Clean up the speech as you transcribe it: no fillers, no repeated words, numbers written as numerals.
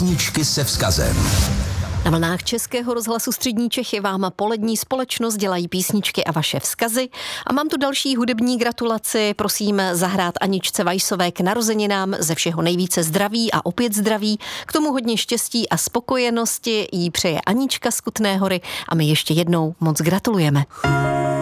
Písničky se vzkazem. Na vlnách Českého rozhlasu Střední Čechy vám polední společnost dělají písničky a vaše vzkazy. A mám tu další hudební gratulaci. Prosím zahrát Aničce Weissové k narozeninám ze všeho nejvíce zdraví a opět zdraví. K tomu hodně štěstí a spokojenosti jí přeje Anička z Kutné Hory a my ještě jednou moc gratulujeme.